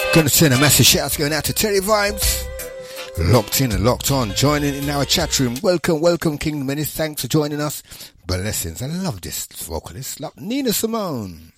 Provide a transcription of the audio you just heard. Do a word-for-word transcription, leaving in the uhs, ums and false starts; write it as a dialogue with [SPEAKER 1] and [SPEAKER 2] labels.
[SPEAKER 1] Gonna send a massive shout going out to Terry Vibes. Locked in and locked on, joining in our chat room. Welcome, welcome, King. Many thanks for joining us. Blessings. I love this vocalist. Love Nina Simone.